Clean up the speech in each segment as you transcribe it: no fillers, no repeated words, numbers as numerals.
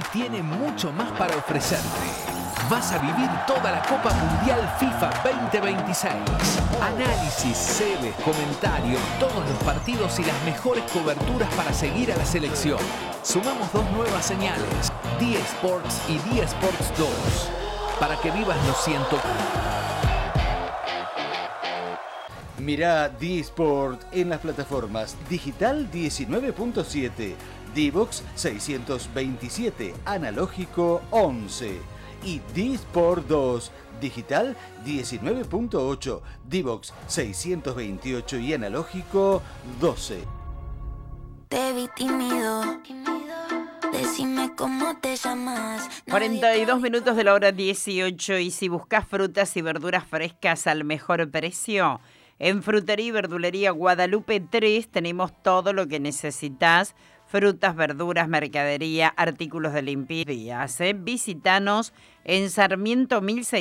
tiene mucho más para ofrecerte. Vas a vivir toda la Copa Mundial FIFA 2026. Análisis, sedes, comentarios, todos los partidos y las mejores coberturas para seguir a la selección. Sumamos 2 nuevas señales, D-Sports y D-Sports 2, para que vivas los 100. Mirá D-Sport en las plataformas Digital 19.7, D-Box 627, Analógico 11 y D-Sport 2, Digital 19.8, D-Box 628 y Analógico 12. Te vi tímido, decime cómo te llamas. 42 minutos de la hora 18 y si buscas frutas y verduras frescas al mejor precio, en Frutería y Verdulería Guadalupe 3 tenemos todo lo que necesitas. Frutas, verduras, mercadería, artículos de limpieza. Visítanos en Sarmiento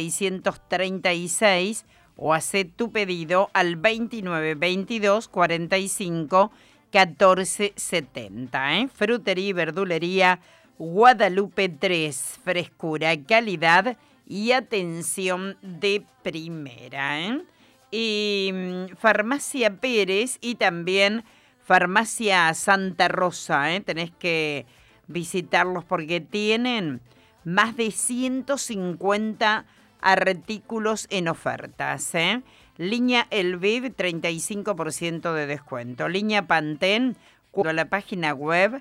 1636 o hacé tu pedido al 2922 45 14 70. Frutería y Verdulería Guadalupe 3. Frescura, calidad y atención de primera. Y Farmacia Pérez y también Farmacia Santa Rosa, tenés que visitarlos porque tienen más de 150 artículos en ofertas. Línea Elviv, 35% de descuento. Línea Pantén, a la página web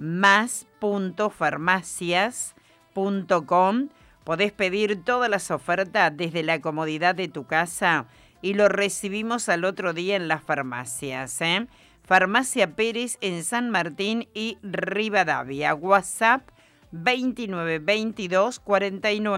más.farmacias.com. Podés pedir todas las ofertas desde la comodidad de tu casa y lo recibimos al otro día en las farmacias. Farmacia Pérez en San Martín y Rivadavia. WhatsApp 2922 49